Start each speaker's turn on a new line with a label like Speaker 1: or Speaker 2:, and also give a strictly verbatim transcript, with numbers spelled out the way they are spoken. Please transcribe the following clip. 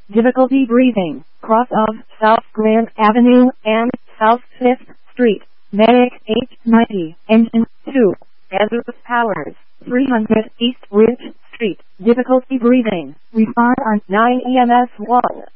Speaker 1: Difficulty breathing. Cross of South Grand Avenue and South fifth Street. Medic eight ninety. Engine two. Hazardous powers. three hundred East Ridge Street. Difficulty breathing. Respond on nine E M S one.